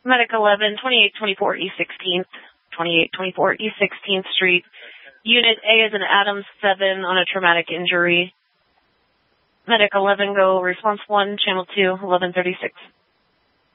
Medic 11, 2824 East 16th, 2824 East 16th Street. Unit A is an Adams 7 on a traumatic injury. Medic 11, go response 1, channel 2, 1136.